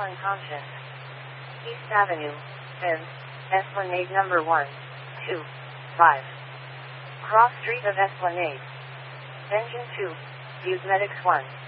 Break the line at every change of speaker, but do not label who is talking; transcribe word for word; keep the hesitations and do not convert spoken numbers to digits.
unconscious. East Avenue, and Esplanade number one, two, five. Cross Street of Esplanade. Engine two, Views Medics one.